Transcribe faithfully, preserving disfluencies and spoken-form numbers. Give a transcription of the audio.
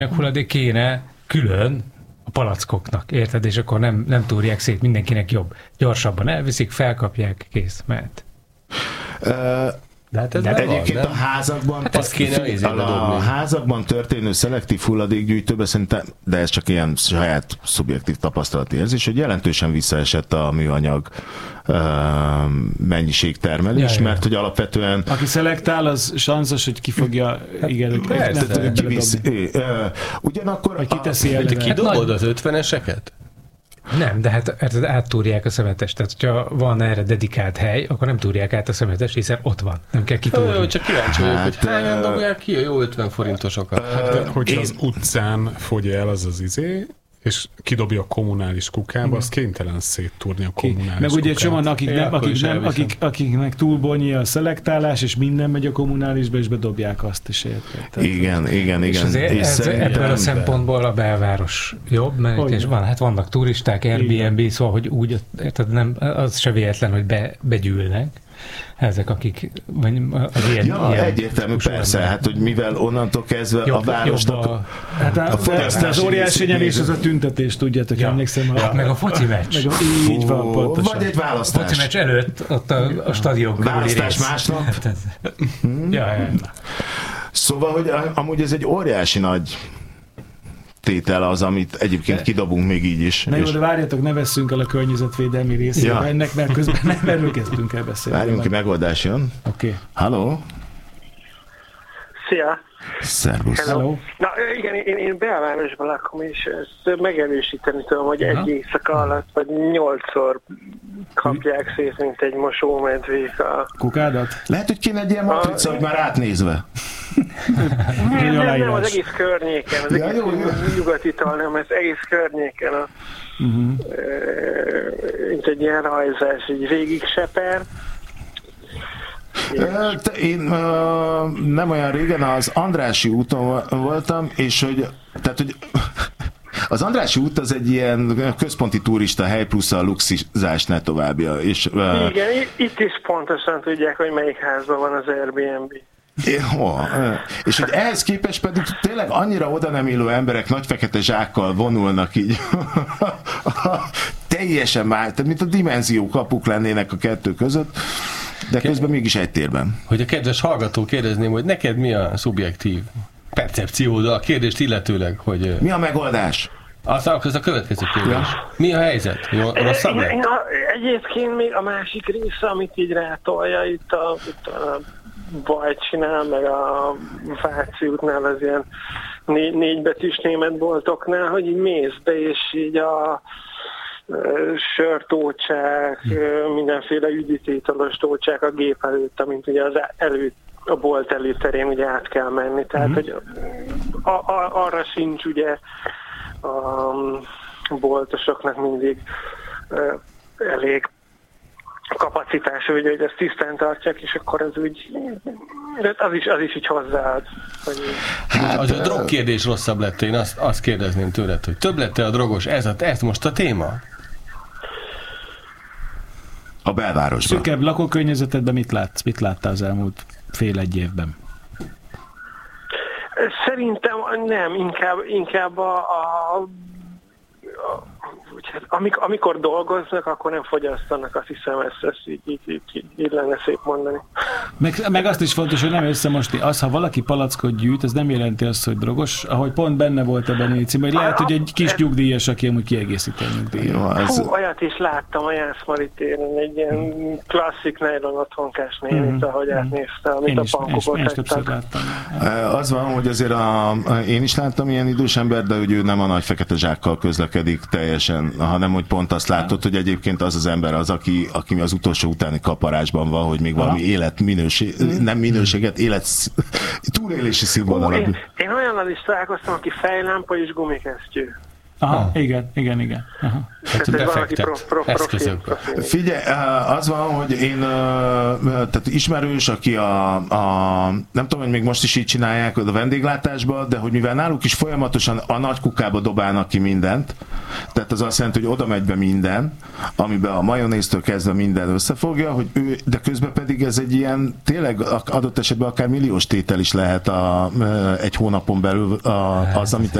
hulladék kéne külön a palackoknak, érted? És akkor nem, nem túrják szét, mindenkinek jobb. Gyorsabban elviszik, felkapják, kész, mehet. Uh, De hát ez de nem egyébként van, a házakban, hát ezt kéne a, a házakban történő szelektív hulladékgyűjtőben szerintem, de ez csak ilyen saját szubjektív tapasztalati érzés, hogy jelentősen visszaesett a műanyag uh, mennyiségtermelés, ja, mert hogy alapvetően... Aki szelektál, az sanszos, hogy ki fogja... Hát, igen, persze, nem tudja kivisz, uh, ugyanakkor... Vagy kiteszi a, eleve. Kidobod az ötveneseket? Nem, de hát, hát áttúrják a szemetest. Tehát, hogyha van erre dedikált hely, akkor nem túrják át a szemetest, hiszen ott van. Nem kell kitúrni. Jó, csak kíváncsi vagyok, hát, hogy hányan dobják ki a jó ötven forintosokat. Hát, hogyha én... az utcán fogy el az az izé, és kidobja a kommunális kukába, az kénytelen széttúrni a kommunális Meg ugye kukát. csomóan, akik nem, akik nem, akik, akiknek túl bonnyi a szelektálás, és minden megy a kommunálisba, és bedobják azt is. Érted? Igen, igen, igen. És, azért, és ez, ebből a szempontból a belváros jobb, mert és van, hát vannak turisták, Airbnb, igen. Szóval, hogy úgy, érted, nem, az se véletlen, hogy be, begyűlnek. Ezek, akik vagy az ilyen, ja, ilyen egyértelmű, persze, ember. Hát, hogy mivel onnantól kezdve jobb, a városnak a, hát a, a, az óriási nyerés az a tüntetés, tudjátok, ja. Emlékszem. Ja, a, meg a foci meccs. Meg a, így van, pontosan. Vagy egy választás. Foci meccs előtt, ott a, a stadion körüli választás rész. másnap. hmm. ja, ja. Szóval, hogy amúgy ez egy óriási nagy tétel az, amit egyébként kidobunk még így is. Na jó, de várjatok, ne vesszünk el a környezetvédelmi részére ja. ennek, mert közben nem erről kezdtünk el beszélni. Várjunk ki, megoldás jön. Oké. Okay. Halló? Szia! Szervusz! Hello. Na igen, én, én belvárosban lakom, és ezt megerősíteni tudom, hogy egy éjszaka alatt vagy nyolcszor kapják szét, mint egy mosómedvék a... Kukádat? Lehet, hogy kéne egy ilyen matrica, a... hogy már átnézve. nem, nem, nem, az egész környéken, az ja, egész jó, jó. Nyugatital, nem, az egész környéken a, uh-huh. e, mint egy ilyen rajzás, egy végig seper. Én uh, nem olyan régen az Andrássy úton voltam, és hogy, tehát, hogy az Andrássy út az egy ilyen központi turista hely, plusz a luxizás ne továbbja. És, uh, igen, itt is pontosan tudják, hogy melyik házban van az Airbnb. Jó, és hogy ehhez képest pedig tényleg annyira oda nem illő emberek nagy fekete zsákkal vonulnak így teljesen már, tehát mint a dimenzió kapuk lennének a kettő között, de közben mégis egy térben. Hogy a kedves hallgató kérdezném, hogy neked mi a szubjektív percepciód a kérdést illetőleg, hogy... Mi a megoldás? Aztán az a következő kérdés. Ja. Mi a helyzet? Jó, rosszabb lett? Egyébként még a másik része, amit így rátolja itt a, itt a Bajcsinál, meg a Váci útnál, az ilyen négy, négybetűs német boltoknál, hogy így mész be, és így a sörtócsák, mindenféle üdítétalos tócsák a gép előtt, amint ugye az előtt, a bolt előterén ugye át kell menni. Tehát, mm-hmm. hogy a, a, arra sincs ugye a boltosoknak mindig elég kapacitás, hogy, hogy ezt tisztán tartják, és akkor az úgy, az is, az is így hozzáad. Hogy... Hát, az a drog kérdés rosszabb lett, én azt, azt kérdezném tőled, hogy több lett-e a drogos, ez, a, ez most a téma? A belvárosban. Szűkebb lakókörnyezetedben mit látsz? Mit láttál az elmúlt fél-egy évben? Szerintem nem, inkább, inkább a, a, a Amik, amikor dolgoznak, akkor nem fogyasztanak, azt hiszem, ezt, ezt így, így, így, így, így lenne szép mondani. Meg, meg azt is fontos, hogy nem összemosni. Az, ha valaki palackot gyűjt, az nem jelenti azt, hogy drogos, ahogy pont benne volt ebben a cím, hogy lehet, hogy egy kis nyugdíjas, aki amúgy kiegészíti a nyugdíjat. Hú, olyat is láttam a Jászmari téren, egy ilyen klasszik nylon otthonkás nénit, mm. ahogy átnézte, amit én a pankokot hagytak. Az van, hogy azért a, én is láttam ilyen idős ember, de hogy ő nem a nagy fekete zsákkal közlekedik teljesen, hanem hogy pont azt látod, hogy egyébként az az ember az, aki, aki az utolsó utáni kaparásban van, hogy még valami életminőség, nem minőséget, élet túlélési színvonalat. Én, én olyannal is találkoztam, aki fejlámpa és gumikesztyű. Aha, ah. igen, igen, igen. Aha. Tehát befektet pro, pro, eszközökbe. Figyelj, az van, hogy én tehát ismerős, aki a, a nem tudom, hogy még most is így csinálják a vendéglátásban, de hogy mivel náluk is folyamatosan a nagy kukába dobálnak ki mindent, tehát az azt jelenti, hogy oda megy be minden, amiben a majonéztől kezdve minden összefogja, hogy ő, de közben pedig ez egy ilyen, tényleg adott esetben akár milliós tétel is lehet a, egy hónapon belül a, az, amit